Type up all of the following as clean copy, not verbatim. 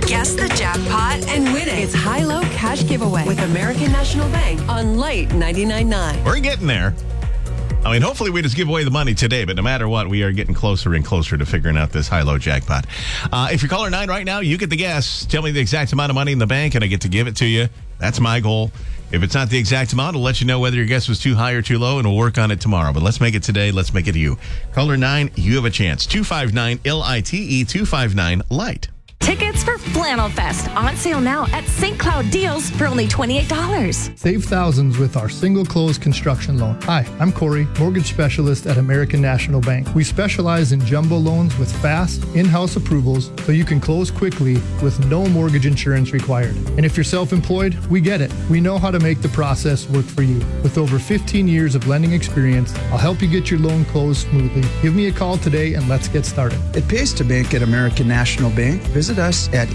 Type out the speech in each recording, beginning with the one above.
Guess the jackpot and win it. It's high-low cash giveaway with American National Bank on Light 99.9. We're getting there. I mean, hopefully we just give away the money today, but no matter what, we are getting closer and closer to figuring out this high-low jackpot. If you're caller 9 right now, you get the guess. Tell me the exact amount of money in the bank, and I get to give it to you. That's my goal. If it's not the exact amount, I'll let you know whether your guess was too high or too low, and we'll work on it tomorrow. But let's make it today. Let's make it you. Caller 9, you have a chance. 259-LITE, 259-LIGHT. Tickets for Flannel Fest on sale now at St. Cloud Deals for only $28. Save thousands with our single close construction loan. Hi, I'm Corey, mortgage specialist at American National Bank. We specialize in jumbo loans with fast, in-house approvals so you can close quickly with no mortgage insurance required. And if you're self-employed, we get it. We know how to make the process work for you. With over 15 years of lending experience, I'll help you get your loan closed smoothly. Give me a call today and let's get started. It pays to bank at American National Bank. Visit us at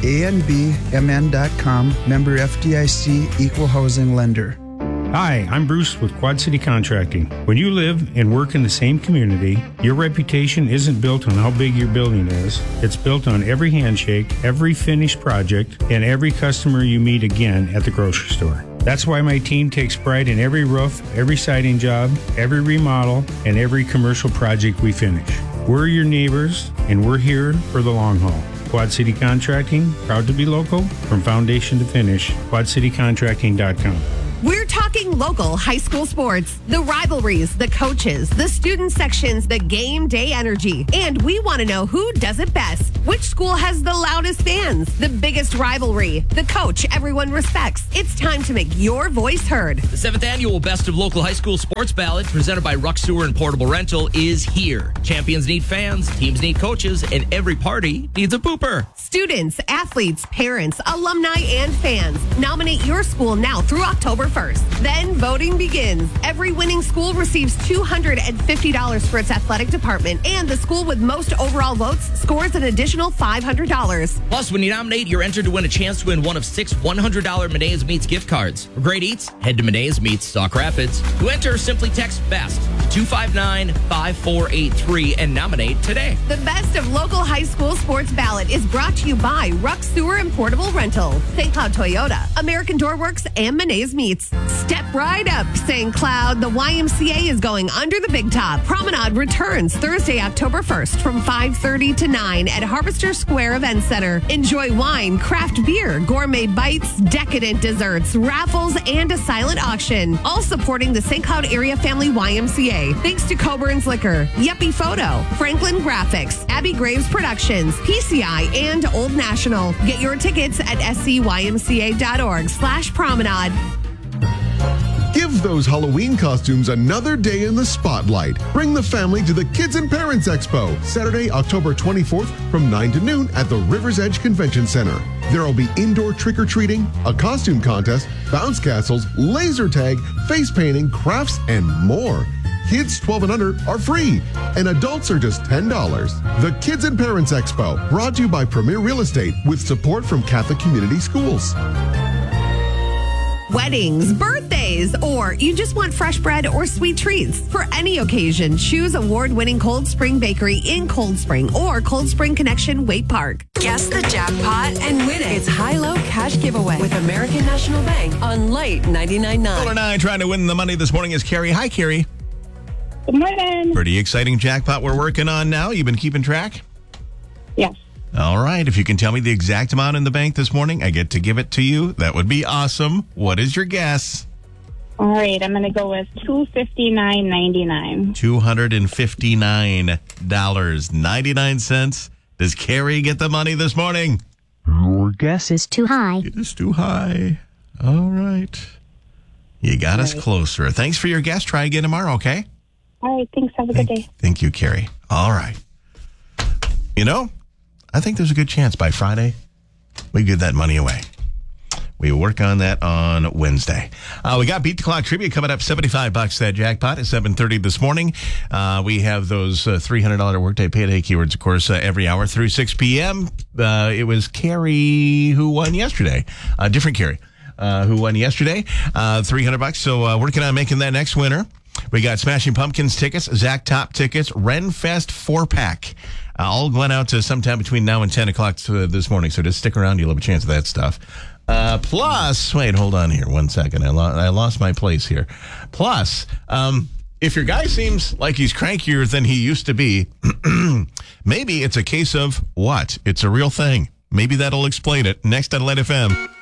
anbmn.com, member FDIC, equal housing lender. Hi, I'm Bruce with Quad City Contracting. When you live and work in the same community, your reputation isn't built on how big your building is. It's built on every handshake, every finished project, and every customer you meet again at the grocery store. That's why my team takes pride in every roof, every siding job, every remodel, and every commercial project we finish. We're your neighbors, and we're here for the long haul. Quad City Contracting, proud to be local from foundation to finish. QuadCityContracting.com. We're talking local high school sports, the rivalries, the coaches, the student sections, the game day energy. And we want to know who does it best. Which school has the loudest fans, the biggest rivalry, the coach everyone respects. It's time to make your voice heard. The 7th annual Best of Local High School Sports Ballot, presented by Ruck Sewer and Portable Rental, is here. Champions need fans, teams need coaches, and every party needs a pooper. Students, athletes, parents, alumni, and fans. Nominate your school now through October 1st. Then voting begins. Every winning school receives $250 for its athletic department, and the school with most overall votes scores an additional $500. Plus, when you nominate, you're entered to win a chance to win one of 6 $100 Menae's Meats gift cards. For great eats, head to Menae's Meats, Sauk Rapids. To enter, simply text BEST to 259-5483 and nominate today. The Best of Local High School Sports Ballot is brought to you by Ruck Sewer and Portable Rental, St. Cloud Toyota, American Doorworks, and Menae's Meats. Step right up, St. Cloud. The YMCA is going under the big top. Promenade returns Thursday, October 1st from 5:30 to 9 at Harvester Square Event Center. Enjoy wine, craft beer, gourmet bites, decadent desserts, raffles, and a silent auction. All supporting the St. Cloud Area Family YMCA. Thanks to Coburn's Liquor, Yuppie Photo, Franklin Graphics, Abby Graves Productions, PCI, and Old National. Get your tickets at scymca.org/promenade. Give those Halloween costumes another day in the spotlight. Bring the family to the Kids and Parents Expo, Saturday, October 24th from 9 to noon at the River's Edge Convention Center. There will be indoor trick-or-treating, a costume contest, bounce castles, laser tag, face painting, crafts, and more. Kids 12 and under are free, and adults are just $10. The Kids and Parents Expo, brought to you by Premier Real Estate with support from Catholic Community Schools. Weddings, birthdays, or you just want fresh bread or sweet treats. For any occasion, choose award-winning Cold Spring Bakery in Cold Spring or Cold Spring Connection Waite Park. Guess the jackpot and win it. It's high-low cash giveaway with American National Bank on Light 99.9. Caller 9 trying to win the money this morning is Carrie. Hi, Carrie. Good morning. Pretty exciting jackpot we're working on now. You've been keeping track? Yes. All right. If you can tell me the exact amount in the bank this morning, I get to give it to you. That would be awesome. What is your guess? All right. I'm going to go with $259.99. $259.99. Does Carrie get the money this morning? Your guess is too high. It is too high. All right. You got us closer. Thanks for your guess. Try again tomorrow, okay? All right. Thanks. Have a good day. Thank you, Carrie. All right. You know, I think there's a good chance by Friday we give that money away. We work on that on Wednesday. We got Beat the Clock trivia coming up, $75 that jackpot at 7:30 this morning. We have those $300 workday payday keywords, of course, every hour through 6 p.m. It was Carrie who won yesterday. Different Carrie who won yesterday. $300. So working on making that next winner. We got Smashing Pumpkins tickets, Zach Top tickets, Renfest 4-pack. all going out to sometime between now and 10 o'clock this morning. So just stick around. You'll have a chance of that stuff. Plus, wait, hold on here 1 second. I lost my place here. Plus, if your guy seems like he's crankier than he used to be, maybe it's a case of what? It's a real thing. Maybe that'll explain it. Next on Light FM.